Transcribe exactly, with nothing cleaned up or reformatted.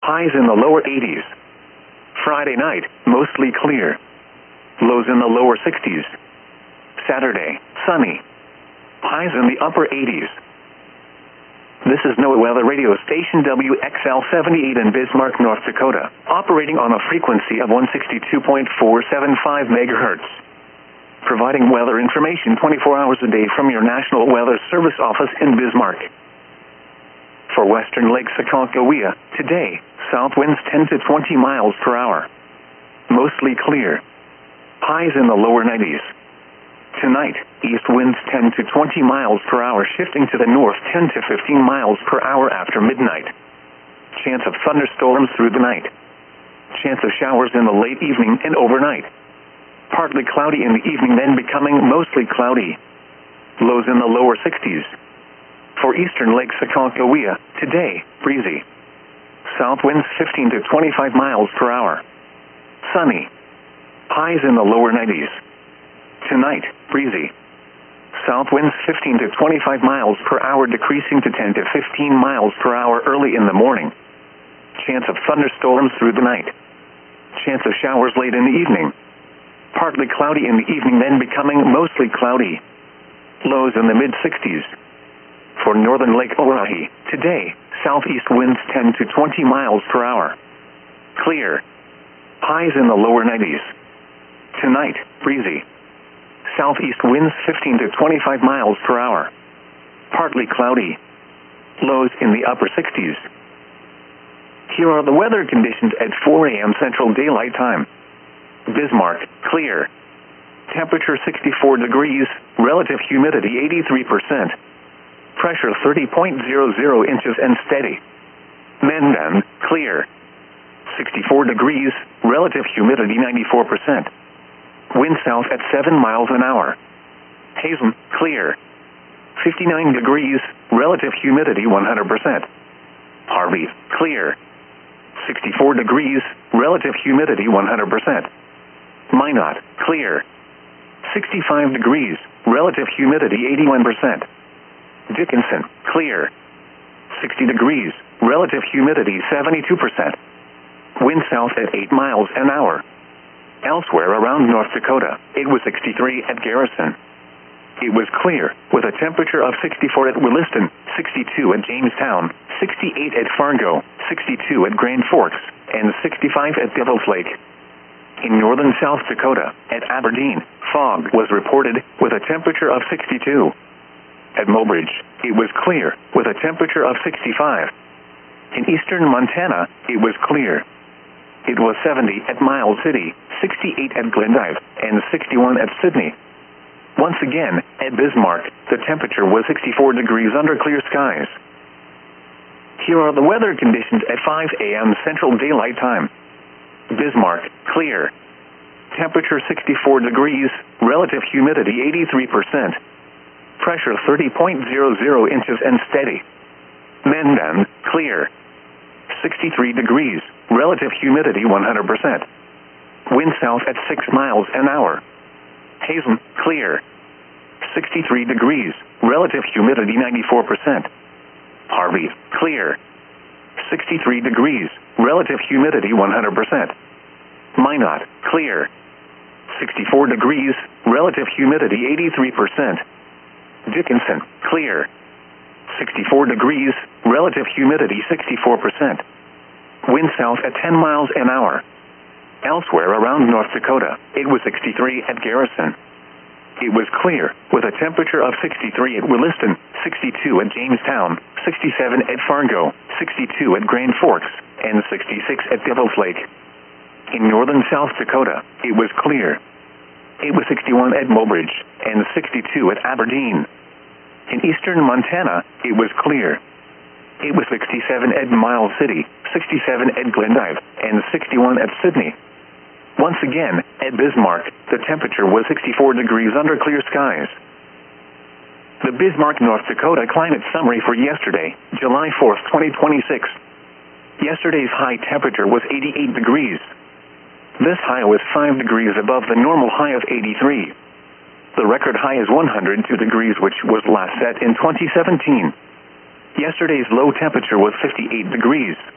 highs in the lower eighties. Friday night, mostly clear. Lows in the lower sixties. Saturday, sunny. Highs in the upper eighties. This is NOAA Weather Radio Station W X L seventy-eight in Bismarck, North Dakota, operating on a frequency of one sixty-two point four seven five megahertz. Providing weather information twenty-four hours a day from your National Weather Service office in Bismarck. For western Lake Aconcagua, today, south winds ten to twenty miles per hour. Mostly clear. Highs in the lower nineties. Tonight, east winds ten to twenty miles per hour shifting to the north ten to fifteen miles per hour after midnight. Chance of thunderstorms through the night. Chance of showers in the late evening and overnight. Partly cloudy in the evening, then becoming mostly cloudy. Lows in the lower sixties. For eastern Lake Aconcagua, today, breezy. South winds fifteen to twenty-five miles per hour. Sunny. Highs in the lower nineties. Tonight, breezy. South winds fifteen to twenty-five miles per hour decreasing to ten to fifteen miles per hour early in the morning. Chance of thunderstorms through the night. Chance of showers late in the evening. Partly cloudy in the evening, then becoming mostly cloudy. Lows in the mid-sixties. For northern Lake Oahe, today, southeast winds ten to twenty miles per hour. Clear. Highs in the lower nineties. Tonight, breezy. Southeast winds fifteen to twenty-five miles per hour. Partly cloudy. Lows in the upper sixties. Here are the weather conditions at four a.m. Central Daylight Time. Bismarck, clear. Temperature sixty-four degrees, relative humidity eighty-three percent. Pressure thirty point zero zero inches and steady. Mandan, clear. sixty-four degrees, relative humidity ninety-four percent. Wind south at seven miles an hour. Hazen, clear. fifty-nine degrees, relative humidity one hundred percent. Harvey, clear. sixty-four degrees, relative humidity one hundred percent. Minot, clear. sixty-five degrees, relative humidity eighty-one percent. Dickinson, clear. sixty degrees, relative humidity seventy-two percent. Wind south at eight miles an hour. Elsewhere around North Dakota, it was sixty-three at Garrison. It was clear, with a temperature of sixty-four at Williston, sixty-two at Jamestown, sixty-eight at Fargo, sixty-two at Grand Forks, and sixty-five at Devil's Lake. In northern South Dakota, at Aberdeen, fog was reported, with a temperature of sixty-two. At Mobridge, it was clear, with a temperature of sixty-five. In eastern Montana, it was clear. It was seventy at Miles City, sixty-eight at Glendive, and sixty-one at Sydney. Once again, at Bismarck, the temperature was sixty-four degrees under clear skies. Here are the weather conditions at five a.m. Central Daylight Time. Bismarck, clear. Temperature sixty-four degrees, relative humidity eighty-three percent. Pressure thirty point zero zero inches and steady. Mandan, clear. sixty-three degrees, relative humidity one hundred percent. Wind south at six miles an hour. Hazen, clear. sixty-three degrees, relative humidity ninety-four percent. Harvey, clear. sixty-three degrees, relative humidity one hundred percent. Minot, clear. sixty-four degrees, relative humidity eighty-three percent. Dickinson, clear. sixty-four degrees, relative humidity sixty-four percent. Wind south at ten miles an hour. Elsewhere around North Dakota, it was sixty-three at Garrison. It was clear, with a temperature of sixty-three at Williston, sixty-two at Jamestown, sixty-seven at Fargo, sixty-two at Grand Forks, and sixty-six at Devil's Lake. In northern South Dakota, it was clear. It was sixty-one at Mobridge, and sixty-two at Aberdeen. In eastern Montana, it was clear. It was sixty-seven at Miles City, sixty-seven at Glendive, and sixty-one at Sydney. Once again, at Bismarck, the temperature was sixty-four degrees under clear skies. The Bismarck, North Dakota climate summary for yesterday, July fourth, twenty twenty-six. Yesterday's high temperature was eighty-eight degrees. This high was five degrees above the normal high of eighty-three. The record high is one hundred two degrees, which was last set in twenty seventeen. Yesterday's low temperature was fifty-eight degrees.